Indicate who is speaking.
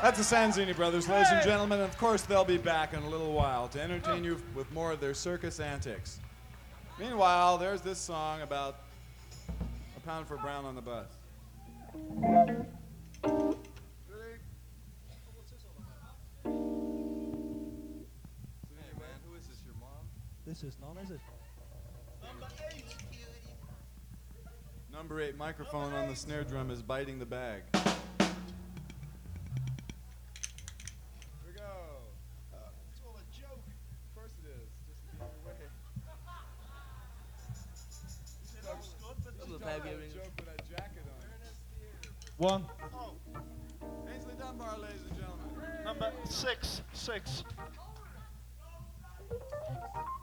Speaker 1: That's the Sanzini brothers, ladies and gentlemen. And of course, they'll be back in a little while to entertain you with more of their circus antics. Meanwhile, there's this song about a pound for brown on the bus.
Speaker 2: This is none, is it?
Speaker 1: Number 8 microphone on the snare drum is biting the bag.
Speaker 2: One.
Speaker 1: Ainsley Dunbar, ladies and gentlemen.
Speaker 3: Number 6, 6.